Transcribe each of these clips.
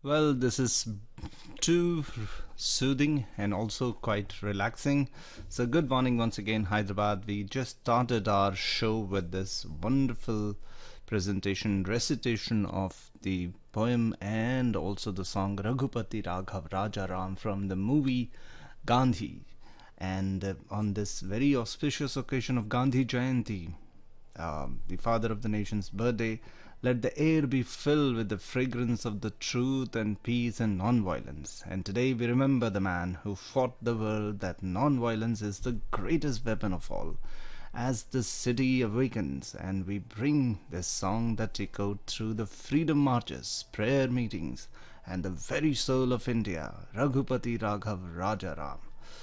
Well, this is too soothing and also quite relaxing. So, good morning once again, Hyderabad. We just started our show with this wonderful presentation, recitation of the poem and also the song Raghupati Raghav Rajaram from the movie Gandhi. And on this very auspicious occasion of Gandhi Jayanti, the father of the nation's birthday, let the air be filled with the fragrance of the truth and peace and non-violence. And today we remember the man who fought the world that non-violence is the greatest weapon of all. As the city awakens, and we bring this song that echoed through the freedom marches, prayer meetings, and the very soul of India, Raghupati Raghav Rajaram.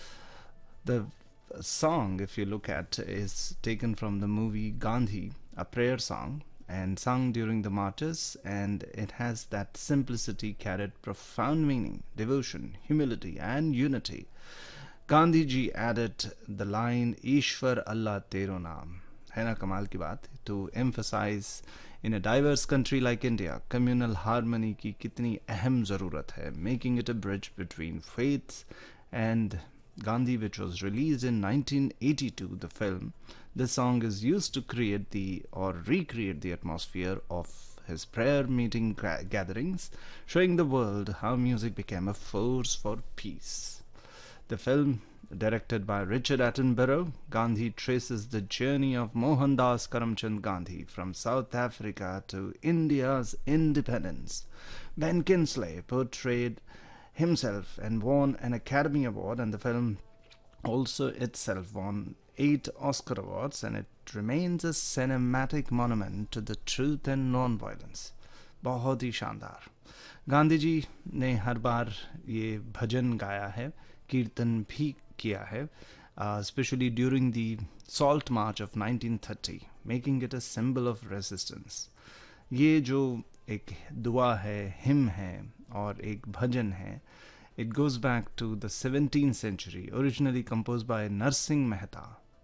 The song, if you look at, is taken from the movie Gandhi, a prayer song, and sung during the marches, and it has that simplicity carried profound meaning, devotion, humility, and unity. Gandhi ji added the line Ishwar Allah Tero Naam, है ना कमाल की बात, to emphasize in a diverse country like India, communal harmony की कितनी अहम ज़रूरत है, making it a bridge between faiths. And Gandhi, which was released in 1982, the film, this song is used to create the or recreate the atmosphere of his prayer meeting gatherings, showing the world how music became a force for peace. The film, directed by Richard Attenborough, Gandhi traces the journey of Mohandas Karamchand Gandhi from South Africa to India's independence. Ben Kingsley portrayed himself and won an Academy Award, and the film also itself won 8 Oscar Awards, and it remains a cinematic monument to the truth and non-violence. बहुत ही शानदार. गांधी जी ने हर बार ये भजन गाया है, कीर्तन भी किया है, especially during the Salt March of 1930, making it a symbol of resistance. ये जो एक दुआ है, हिम है और एक भजन है, it goes back to the 17th century, originally composed by Narsingh Mehta.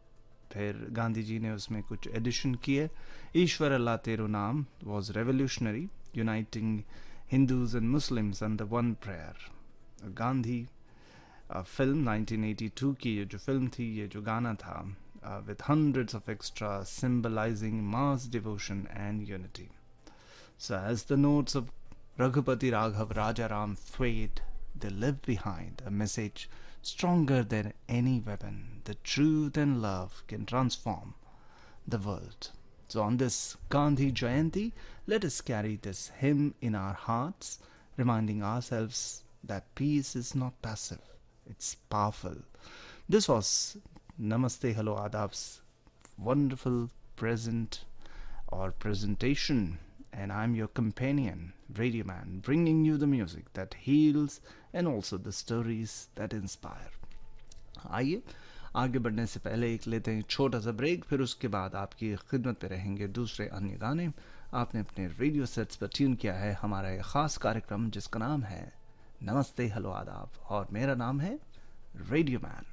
फिर गांधी जी ने उसमें कुछ एडिशन किए. ईश्वर अल्लाह तेरो नाम was revolutionary, uniting Hindus and Muslims under one prayer. Gandhi film 1982 की ये जो फिल्म थी, ये जो गाना था, with hundreds of extras symbolizing mass devotion and unity. So as the notes of Raghupati Raghav Rajaram fade, they leave behind a message stronger than any weapon. The truth and love can transform the world. So on this Gandhi Jayanti, let us carry this hymn in our hearts, reminding ourselves that peace is not passive, it's powerful. This was Namaste Hello Adab's wonderful present or presentation, and I'm your companion, Radio Man, bringing you the music that heals and also the stories that inspire. आइए आगे बढ़ने से पहले एक लेते हैं छोटा सा ब्रेक, फिर उसके बाद आपकी खिदमत में रहेंगे दूसरे अन्य गाने. आपने अपने रेडियो सेट्स पर ट्यून किया है हमारा एक खास कार्यक्रम जिसका नाम है नमस्ते हेलो आदाब, और मेरा नाम है रेडियो मैन.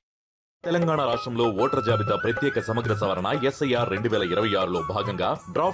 తెలంగాణ రాష్ట్రంలో ఓటర్ జాబితా ప్రత్యేక సమగ్ర సవరణ SIR 2026లో భాగంగా డ్రాఫ్ట్